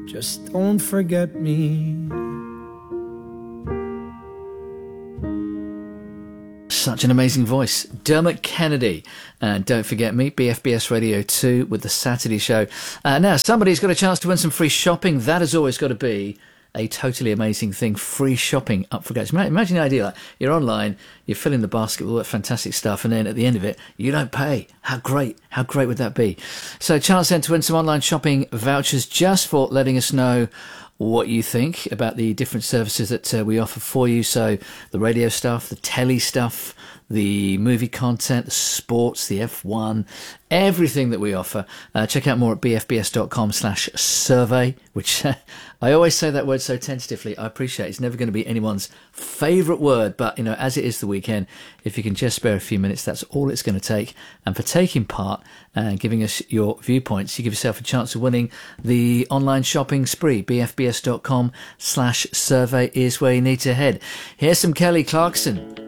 just don't forget me. Such an amazing voice. Dermot Kennedy. And Don't Forget Me, BFBS Radio 2 with the Saturday show. Now, somebody's got a chance to win some free shopping. That has always got to be a totally amazing thing. Free shopping up for grabs. Imagine the idea, like you're online, you're filling the basket with all that fantastic stuff, and then at the end of it, you don't pay. How great would that be? So chance then to win some online shopping vouchers just for letting us know what you think about the different services that we offer for you. So the radio stuff, the telly stuff, the movie content, the sports, the F1, everything that we offer. Check out more at bfbs.com/survey, which I always say that word so tentatively. I appreciate it. It's never going to be anyone's favourite word, but as it is the weekend, if you can just spare a few minutes, that's all it's going to take. And for taking part and giving us your viewpoints, you give yourself a chance of winning the online shopping spree. bfbs.com/survey is where you need to head. Here's some Kelly Clarkson.